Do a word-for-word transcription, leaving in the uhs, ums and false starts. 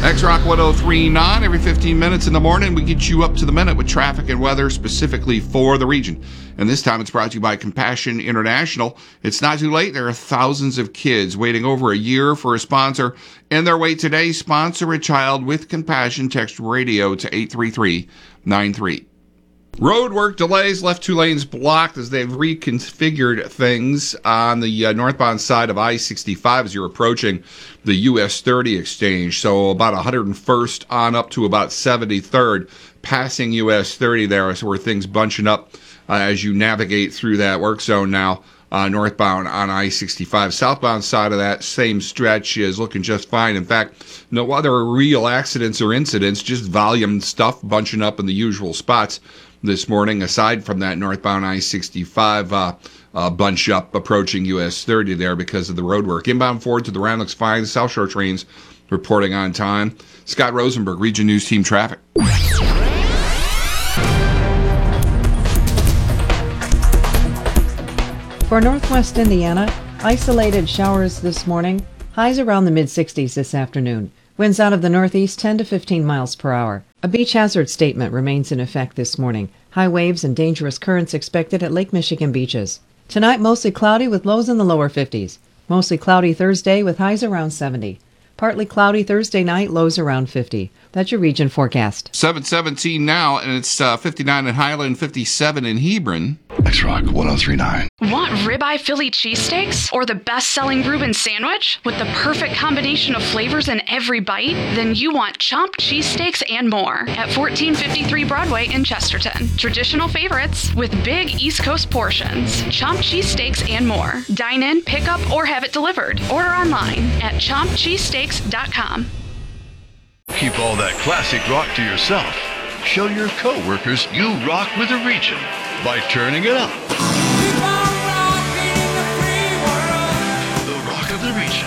X-Rock one oh three point nine, every fifteen minutes in the morning, we get you up to the minute with traffic and weather specifically for the region. And this time it's brought to you by Compassion International. It's not too late. There are thousands of kids waiting over a year for a sponsor. In their wait today, sponsor a child with compassion. Text radio to eight three three nine three. Road work delays left two lanes blocked as they've reconfigured things on the uh, northbound side of I sixty-five as you're approaching the U S thirty exchange. So about one hundred first on up to about seventy-third, passing U S thirty there, so where things bunching up uh, as you navigate through that work zone now. Uh, northbound on I sixty-five. Southbound side of that same stretch is looking just fine. In fact, no other real accidents or incidents, just volume stuff bunching up in the usual spots this morning, aside from that northbound I sixty-five uh, uh, bunch up approaching U S thirty there because of the road work. Inbound forward to the round looks fine. South Shore trains reporting on time. Scott Rosenberg, Region News Team Traffic. For Northwest Indiana, isolated showers this morning. Highs around the mid sixties this afternoon. Winds out of the northeast ten to fifteen miles per hour. A beach hazard statement remains in effect this morning. High waves and dangerous currents expected at Lake Michigan beaches. Tonight, mostly cloudy with lows in the lower fifties. Mostly cloudy Thursday with highs around seventy. Partly cloudy Thursday night, lows around fifty. That's your region forecast. seven seventeen now, and it's uh, fifty-nine in Highland, fifty-seven in Hebron. X-Rock one oh three point nine. Want ribeye Philly cheesesteaks or the best-selling Reuben sandwich with the perfect combination of flavors in every bite? Then you want Chomped cheesesteaks and more at fourteen fifty-three Broadway in Chesterton. Traditional favorites with big East Coast portions. Chomped cheesesteaks and more. Dine in, pick up, or have it delivered. Order online at chomped cheesesteaks dot com. Keep all that classic rock to yourself. Show your coworkers you rock with a region by turning it up.